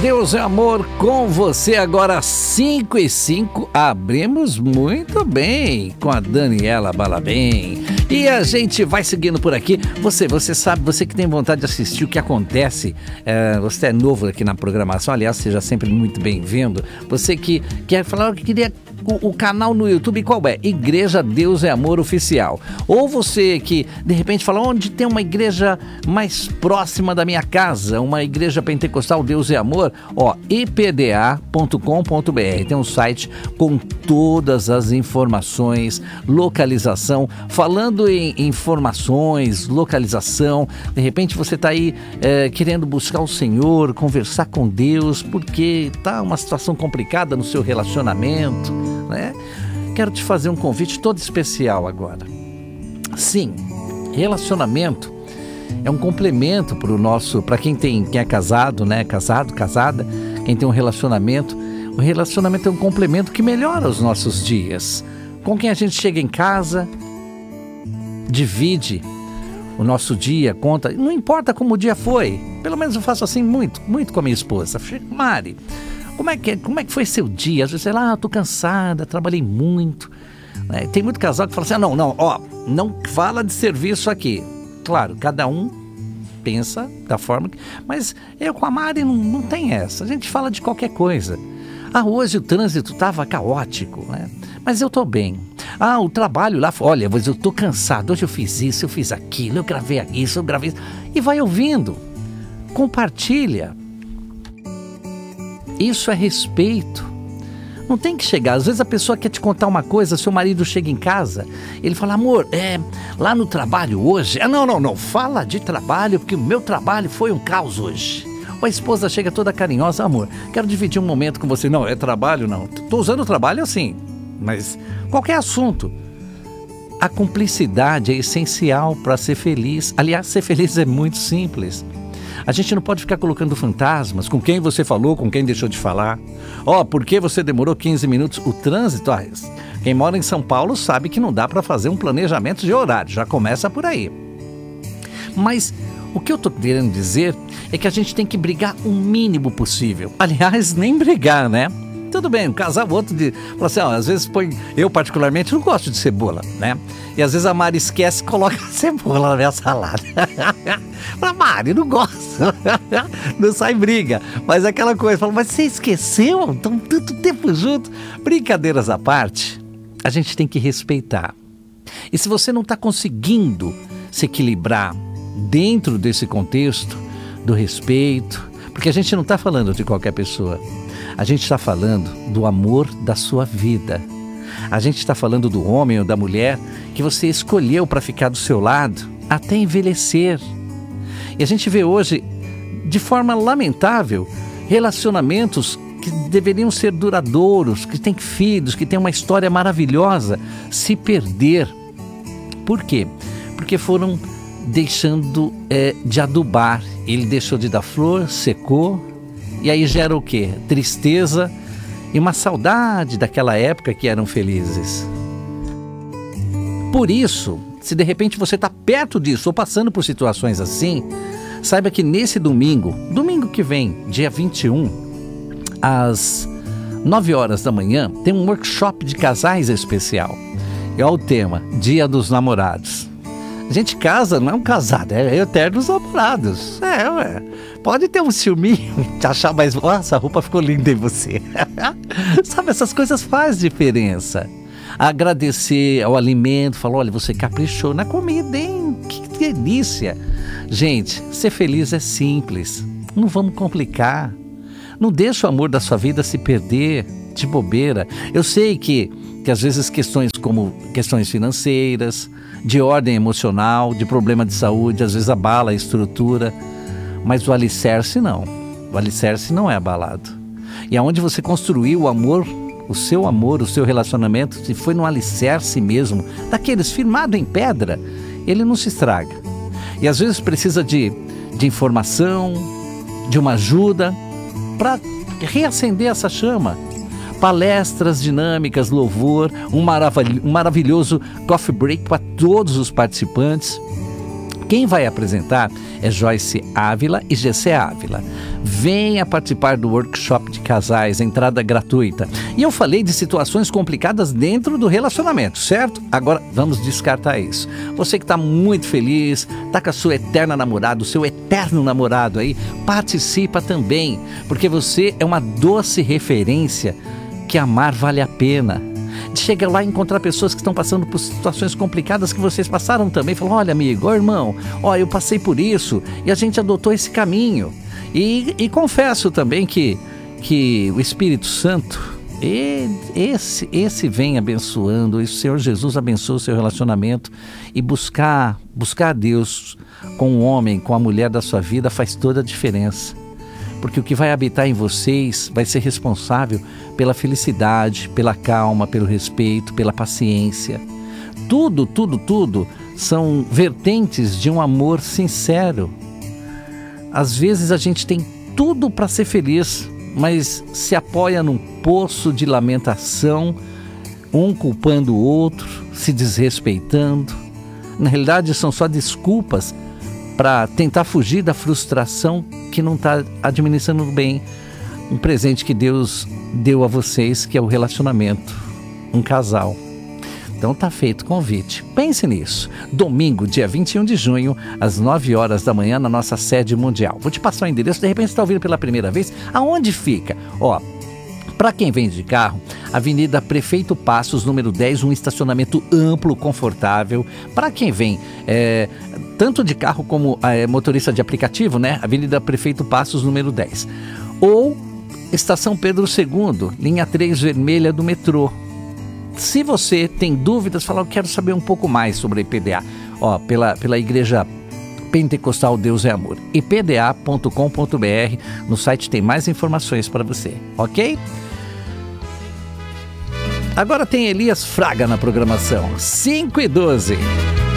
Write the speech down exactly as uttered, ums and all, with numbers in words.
Deus é amor com você agora às cinco e cinco. Abrimos muito bem com a Daniela Balabem. E a gente vai seguindo por aqui. Você, você sabe, você que tem vontade de assistir o que acontece, é, você é novo aqui na programação, aliás, seja sempre muito bem-vindo. Você que quer falar que queria o, o canal no YouTube, qual é? Igreja Deus é Amor Oficial. Ou você que de repente fala, onde tem uma igreja mais próxima da minha casa, uma igreja pentecostal Deus é Amor, ó, i p d a ponto com ponto b r, tem um site com todas as informações, localização, falando em informações, localização. De repente você está aí é, querendo buscar o Senhor, conversar com Deus, porque está uma situação complicada no seu relacionamento, né? Quero te fazer um convite todo especial agora. Sim, relacionamento é um complemento para o nosso, para quem tem, quem é casado, né? Casado, casada, quem tem um relacionamento. O relacionamento é um complemento que melhora os nossos dias. Com quem a gente chega em casa, divide o nosso dia, conta, não importa como o dia foi, pelo menos eu faço assim muito, muito com a minha esposa. Mari, como é que, como é que foi seu dia? Às vezes, sei lá, ah, tô cansada, trabalhei muito. É, tem muito casal que fala assim, ah, não, não, ó, não fala de serviço aqui. Claro, cada um pensa da forma que... Mas eu com a Mari não, não tem essa, a gente fala de qualquer coisa. Ah, hoje o trânsito estava caótico, né? Mas eu tô bem. Ah, o trabalho lá, olha, mas eu tô cansado, hoje eu fiz isso, eu fiz aquilo, eu gravei isso, eu gravei isso. E vai ouvindo, compartilha. Isso é respeito. Não tem que chegar, às vezes a pessoa quer te contar uma coisa, seu marido chega em casa, ele fala, amor, é, lá no trabalho hoje, ah, não, não, não, fala de trabalho, porque o meu trabalho foi um caos hoje. Ou a esposa chega toda carinhosa, amor, quero dividir um momento com você, não, é trabalho não, tô usando o trabalho assim, mas qualquer assunto. A cumplicidade é essencial para ser feliz, aliás, ser feliz é muito simples. A gente não pode ficar colocando fantasmas, com quem você falou, com quem deixou de falar. Ó, oh, por que você demorou quinze minutos? O trânsito, ó, quem mora em São Paulo sabe que não dá para fazer um planejamento de horário, já começa por aí. Mas o que eu tô querendo dizer é que a gente tem que brigar o mínimo possível. Aliás, nem brigar, né? Tudo bem, um casal, outro de... Fala assim, ó, às vezes põe... Eu, particularmente, não gosto de cebola, né? E às vezes a Mari esquece e coloca cebola na minha salada. Fala, Mari, não gosto. Não sai briga. Mas aquela coisa, fala, mas você esqueceu? Estão tanto tempo junto. Brincadeiras à parte, a gente tem que respeitar. E se você não está conseguindo se equilibrar dentro desse contexto do respeito, porque a gente não está falando de qualquer pessoa. A gente está falando do amor da sua vida. A gente está falando do homem ou da mulher que você escolheu para ficar do seu lado até envelhecer. E a gente vê hoje, de forma lamentável, relacionamentos que deveriam ser duradouros, que têm filhos, que têm uma história maravilhosa, se perder. Por quê? Porque foram deixando é, de adubar. Ele deixou de dar flor, secou. E aí gera o quê? Tristeza e uma saudade daquela época que eram felizes. Por isso, se de repente você está perto disso ou passando por situações assim, saiba que nesse domingo, domingo que vem, dia vinte e um, às nove horas da manhã, tem um workshop de casais especial. E olha o tema, Dia dos Namorados. A gente casa, não é um casado, é eternos namorados. É, ué. Pode ter um ciúminho, te achar mais... Nossa, a roupa ficou linda em você. Sabe, essas coisas fazem diferença. Agradecer ao alimento, falar, olha, você caprichou na comida, hein? Que delícia. Gente, ser feliz é simples. Não vamos complicar. Não deixa o amor da sua vida se perder de bobeira. Eu sei que, que às vezes questões como questões financeiras, de ordem emocional, de problema de saúde, às vezes abala a estrutura. Mas o alicerce não. O alicerce não é abalado. E aonde você construiu o amor, o seu amor, o seu relacionamento, se foi no alicerce mesmo, daqueles firmado em pedra, ele não se estraga. E às vezes precisa de, de informação, de uma ajuda, para reacender essa chama. Palestras dinâmicas, louvor, um, marav- um maravilhoso coffee break para todos os participantes. Quem vai apresentar é Joyce Ávila e Gessé Ávila. Venha participar do workshop de casais, entrada gratuita. E eu falei de situações complicadas dentro do relacionamento, certo? Agora vamos descartar isso. Você que está muito feliz, está com a sua eterna namorada, o seu eterno namorado aí, participa também, porque você é uma doce referência que amar vale a pena. Chega lá e encontrar pessoas que estão passando por situações complicadas que vocês passaram também. Fala, olha amigo, ó irmão, ó, eu passei por isso e a gente adotou esse caminho. E, e confesso também que, que o Espírito Santo, ele, esse, esse vem abençoando, e o Senhor Jesus abençoa o seu relacionamento. E buscar, buscar a Deus com o homem, com a mulher da sua vida faz toda a diferença. Porque o que vai habitar em vocês vai ser responsável pela felicidade, pela calma, pelo respeito, pela paciência. Tudo, tudo, tudo são vertentes de um amor sincero. Às vezes a gente tem tudo para ser feliz, mas se apoia num poço de lamentação, um culpando o outro, se desrespeitando. Na realidade são só desculpas para tentar fugir da frustração que não está administrando bem um presente que Deus deu a vocês, que é o relacionamento, um casal. Então tá feito o convite. Pense nisso. Domingo, dia vinte e um de junho, às nove horas da manhã, na nossa sede mundial. Vou te passar o endereço, de repente você está ouvindo pela primeira vez. Aonde fica? Ó, para quem vem de carro, Avenida Prefeito Passos, número dez, um estacionamento amplo, confortável. Para quem vem é, tanto de carro como é, motorista de aplicativo, né? Avenida Prefeito Passos, número dez. Ou Estação Pedro segundo, linha três vermelha do metrô. Se você tem dúvidas, fala, eu quero saber um pouco mais sobre a I P D A. Ó, pela, pela Igreja Pentecostal Deus é Amor. I P D A ponto com ponto B R. No site tem mais informações para você, ok? Agora tem Elias Fraga na programação, cinco e doze.